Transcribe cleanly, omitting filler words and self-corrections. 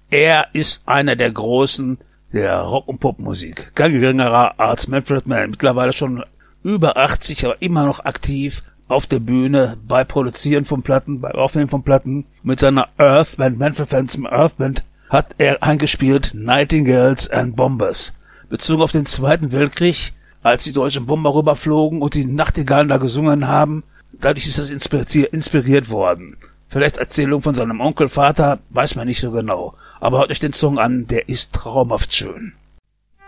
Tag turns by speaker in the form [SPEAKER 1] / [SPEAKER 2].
[SPEAKER 1] Er ist einer der Großen der Rock- und Popmusik. Kein geringerer als Manfred Mann. Mittlerweile schon über 80, aber immer noch aktiv auf der Bühne, bei Produzieren von Platten, bei Aufnehmen von Platten. Mit seiner Earth Band, Manfred Mann's Earth Band, hat er eingespielt Nightingales and Bombers. Bezogen auf den Zweiten Weltkrieg, als die deutschen Bomber rüberflogen und die Nachtigallen da gesungen haben. Dadurch ist das inspiriert worden. Vielleicht Erzählung von seinem Onkel, Vater, weiß man nicht so genau. Aber hört euch den Song an, der ist traumhaft schön.